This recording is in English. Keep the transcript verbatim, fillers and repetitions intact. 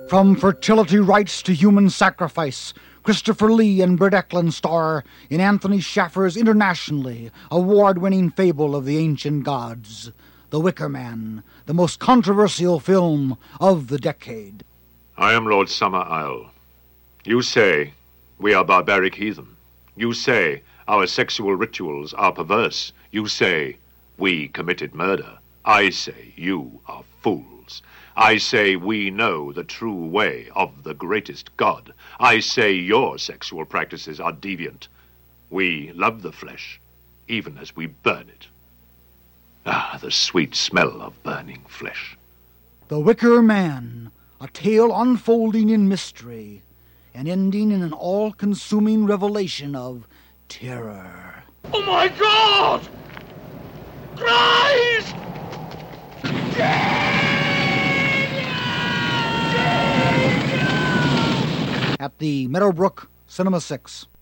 From fertility rites to human sacrifice, Christopher Lee and Burt Eklund star in Anthony Shaffer's internationally award-winning fable of the ancient gods, The Wicker Man, the most controversial film of the decade. I am Lord Summer Isle. You say we are barbaric heathen. You say our sexual rituals are perverse. You say we committed murder. I say you are fools. I say we know the true way of the greatest God. I say your sexual practices are deviant. We love the flesh, even as we burn it. Ah, the sweet smell of burning flesh. The Wicker Man, a tale unfolding in mystery and ending in an all-consuming revelation of terror. Oh my God! Christ! At the Meadowbrook Cinema Six.